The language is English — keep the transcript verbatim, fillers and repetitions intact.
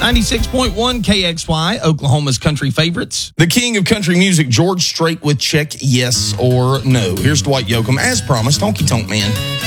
ninety-six point one K X Y, Oklahoma's country favorites. The king of country music, George Strait with Check Yes or No. Here's Dwight Yoakam, as promised, Honky Tonk Man.